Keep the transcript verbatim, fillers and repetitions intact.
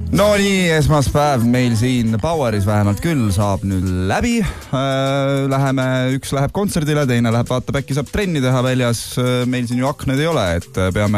No nii, esmaspäev meil siin Poweris vähemalt küll saab nüüd läbi. Läheme, üks läheb kontserdile, teine läheb vaatab, äkki saab trenni teha väljas. Meil siin ju akned ei ole, et peame